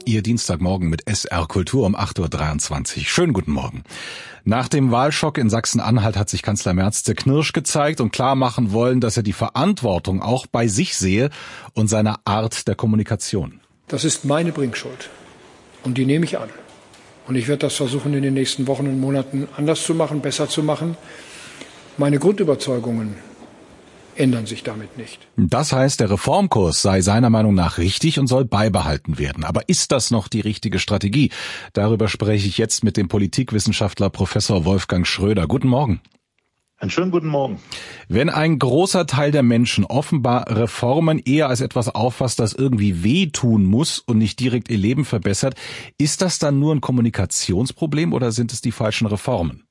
Ihr Dienstagmorgen mit SR Kultur um 8.23 Uhr. Schönen guten Morgen. Nach dem Wahlschock in Sachsen-Anhalt hat sich Kanzler Merz zerknirscht gezeigt und klar machen wollen, dass er die Verantwortung auch bei sich sehe und seiner Art der Kommunikation. Das ist meine Bringschuld und die nehme ich an. Und ich werde das versuchen, in den nächsten Wochen und Monaten anders zu machen, besser zu machen. Meine Grundüberzeugungen ändern sich damit nicht. Das heißt, der Reformkurs sei seiner Meinung nach richtig und soll beibehalten werden. Aber ist das noch die richtige Strategie? Darüber spreche ich jetzt mit dem Politikwissenschaftler Professor Wolfgang Schröder. Guten Morgen. Einen schönen guten Morgen. Wenn ein großer Teil der Menschen offenbar Reformen eher als etwas auffasst, das irgendwie wehtun muss und nicht direkt ihr Leben verbessert, ist das dann nur ein Kommunikationsproblem oder sind es die falschen Reformen?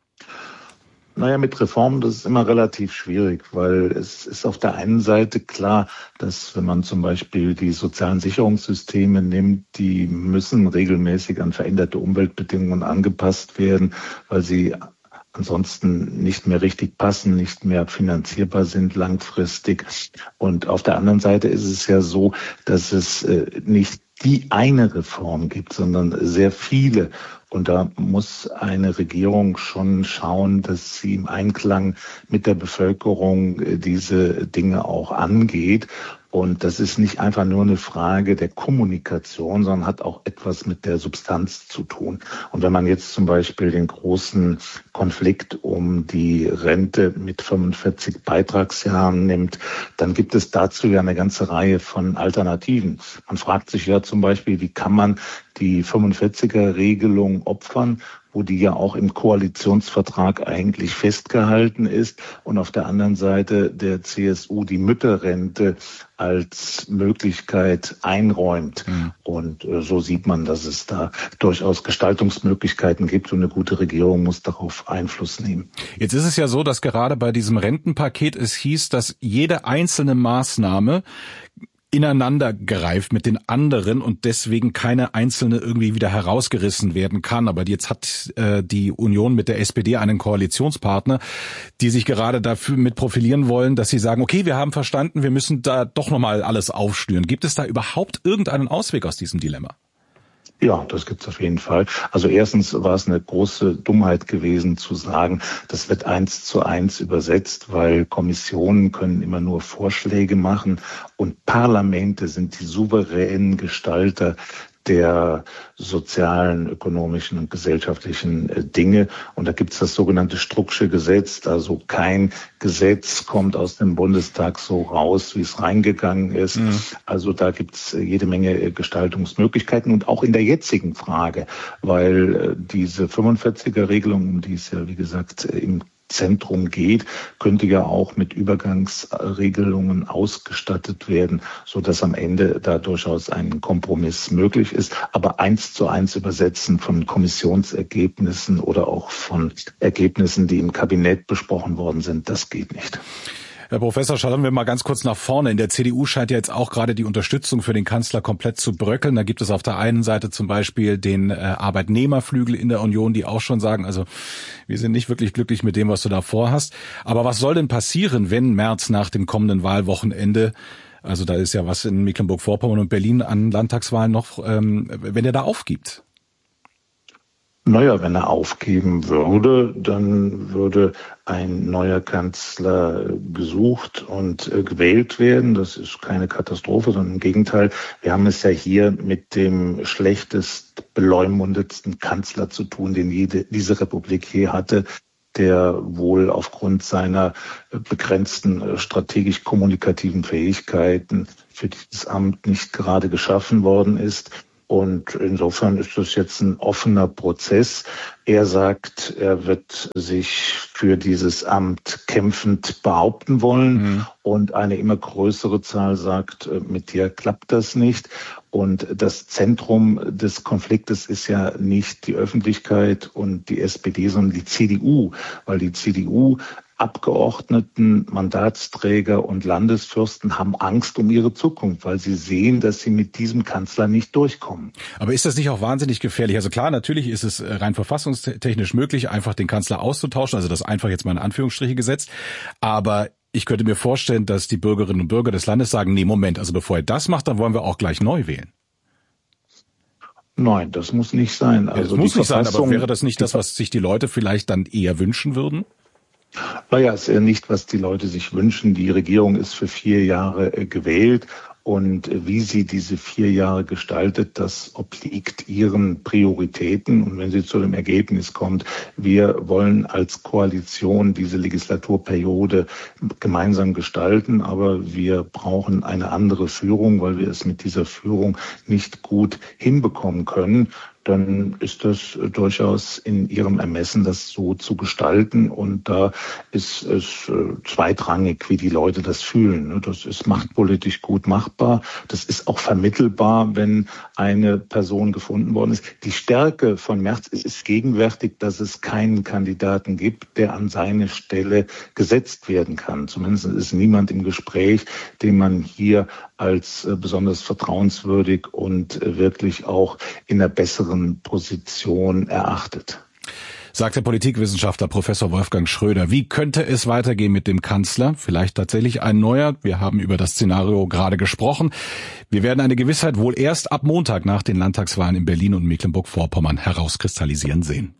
Naja, mit Reformen, das ist immer relativ schwierig, weil es ist auf der einen Seite klar, dass wenn man zum Beispiel die sozialen Sicherungssysteme nimmt, die müssen regelmäßig an veränderte Umweltbedingungen angepasst werden, weil sie ansonsten nicht mehr richtig passen, nicht mehr finanzierbar sind langfristig. Und auf der anderen Seite ist es ja so, dass es nicht die eine Reform gibt, sondern sehr viele. Und da muss eine Regierung schon schauen, dass sie im Einklang mit der Bevölkerung diese Dinge auch angeht. Und das ist nicht einfach nur eine Frage der Kommunikation, sondern hat auch etwas mit der Substanz zu tun. Und wenn man jetzt zum Beispiel den großen Konflikt um die Rente mit 45 Beitragsjahren nimmt, dann gibt es dazu ja eine ganze Reihe von Alternativen. Man fragt sich ja zum Beispiel, wie kann man die 45er-Regelung opfern, wo die ja auch im Koalitionsvertrag eigentlich festgehalten ist und auf der anderen Seite der CSU die Mütterrente als Möglichkeit einräumt. Und so sieht man, dass es da durchaus Gestaltungsmöglichkeiten gibt und eine gute Regierung muss darauf Einfluss nehmen. Jetzt ist es ja so, dass gerade bei diesem Rentenpaket es hieß, dass jede einzelne Maßnahme ineinander greift mit den anderen und deswegen keine einzelne irgendwie wieder herausgerissen werden kann. Aber jetzt hat die Union mit der SPD einen Koalitionspartner, die sich gerade dafür mit profilieren wollen, dass sie sagen, okay, wir haben verstanden, wir müssen da doch nochmal alles aufschnüren. Gibt es da überhaupt irgendeinen Ausweg aus diesem Dilemma? Ja, das gibt's auf jeden Fall. Also erstens war es eine große Dummheit gewesen zu sagen, das wird 1:1 übersetzt, weil Kommissionen können immer nur Vorschläge machen und Parlamente sind die souveränen Gestalter der sozialen, ökonomischen und gesellschaftlichen Dinge. Und da gibt es das sogenannte Strucksche Gesetz. Also kein Gesetz kommt aus dem Bundestag so raus, wie es reingegangen ist. Also da gibt es jede Menge Gestaltungsmöglichkeiten und auch in der jetzigen Frage, weil diese 45er-Regelung, um die es ja, wie gesagt, im Zentrum geht, könnte ja auch mit Übergangsregelungen ausgestattet werden, so dass am Ende da durchaus ein Kompromiss möglich ist. Aber 1:1 übersetzen von Kommissionsergebnissen oder auch von Ergebnissen, die im Kabinett besprochen worden sind, das geht nicht. Herr Professor, schauen wir mal ganz kurz nach vorne. In der CDU scheint ja jetzt auch gerade die Unterstützung für den Kanzler komplett zu bröckeln. Da gibt es auf der einen Seite zum Beispiel den Arbeitnehmerflügel in der Union, die auch schon sagen, also wir sind nicht wirklich glücklich mit dem, was du da vorhast. Aber was soll denn passieren, wenn Merz nach dem kommenden Wahlwochenende, also da ist ja was in Mecklenburg-Vorpommern und Berlin an Landtagswahlen noch, wenn er da aufgibt? Naja, wenn er aufgeben würde, dann würde ein neuer Kanzler gesucht und gewählt werden. Das ist keine Katastrophe, sondern im Gegenteil. Wir haben es ja hier mit dem schlechtest beleumundetsten Kanzler zu tun, den diese Republik je hatte, der wohl aufgrund seiner begrenzten strategisch-kommunikativen Fähigkeiten für dieses Amt nicht gerade geschaffen worden ist. Und insofern ist das jetzt ein offener Prozess. Er sagt, er wird sich für dieses Amt kämpfend behaupten wollen. Und eine immer größere Zahl sagt, mit dir klappt das nicht. Und das Zentrum des Konfliktes ist ja nicht die Öffentlichkeit und die SPD, sondern die CDU, weil die CDU Abgeordneten, Mandatsträger und Landesfürsten haben Angst um ihre Zukunft, weil sie sehen, dass sie mit diesem Kanzler nicht durchkommen. Aber ist das nicht auch wahnsinnig gefährlich? Also klar, natürlich ist es rein verfassungstechnisch möglich, einfach den Kanzler auszutauschen, also das einfach jetzt mal in Anführungsstriche gesetzt. Aber ich könnte mir vorstellen, dass die Bürgerinnen und Bürger des Landes sagen, nee, Moment, also bevor er das macht, dann wollen wir auch gleich neu wählen. Nein, das muss nicht sein. Also das muss nicht sein, aber wäre das nicht das, was sich die Leute vielleicht dann eher wünschen würden? Naja, ist ja nicht, was die Leute sich wünschen. Die Regierung ist für 4 Jahre gewählt. Und wie sie diese 4 Jahre gestaltet, das obliegt ihren Prioritäten. Und wenn sie zu dem Ergebnis kommt, wir wollen als Koalition diese Legislaturperiode gemeinsam gestalten, aber wir brauchen eine andere Führung, weil wir es mit dieser Führung nicht gut hinbekommen können, dann ist das durchaus in ihrem Ermessen, das so zu gestalten. Und da ist es zweitrangig, wie die Leute das fühlen. Das ist machtpolitisch gut machbar. Das ist auch vermittelbar, wenn eine Person gefunden worden ist. Die Stärke von Merz ist gegenwärtig, dass es keinen Kandidaten gibt, der an seine Stelle gesetzt werden kann. Zumindest ist niemand im Gespräch, den man hier als besonders vertrauenswürdig und wirklich auch in einer besseren Position erachtet. Sagt der Politikwissenschaftler Professor Wolfgang Schröder. Wie könnte es weitergehen mit dem Kanzler? Vielleicht tatsächlich ein neuer. Wir haben über das Szenario gerade gesprochen. Wir werden eine Gewissheit wohl erst ab Montag nach den Landtagswahlen in Berlin und Mecklenburg-Vorpommern herauskristallisieren sehen.